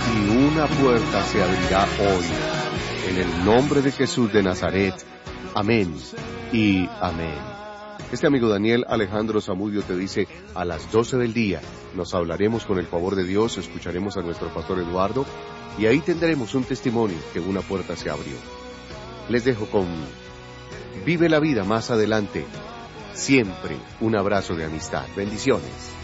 y una puerta se abrirá hoy. En el nombre de Jesús de Nazaret. Amén y amén. Este amigo Daniel Alejandro Zamudio te dice, a las 12 del día nos hablaremos con el favor de Dios, escucharemos a nuestro pastor Eduardo y ahí tendremos un testimonio que una puerta se abrió. Les dejo con Vive la vida más adelante. Siempre un abrazo de amistad. Bendiciones.